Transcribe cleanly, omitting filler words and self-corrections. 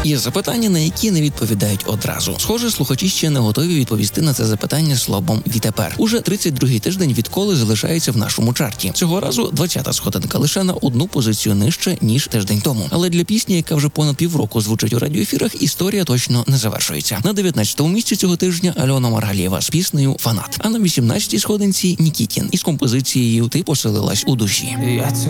Є запитання, на які не відповідають одразу. Схоже, слухачі ще не готові відповісти на це запитання словом «відтепер». Уже 32-й тиждень відколи залишається в нашому чарті. Цього разу 20-та сходинка лише на одну позицію нижче, ніж тиждень тому. Але для пісні, яка вже понад півроку звучить у радіоефірах, історія точно не завершується. На 19-му місці цього тижня Альона Маргалієва з піснею «Фанат». А на 18-й сходинці Нікітін із композицією «Ти поселилась у душі». Я цю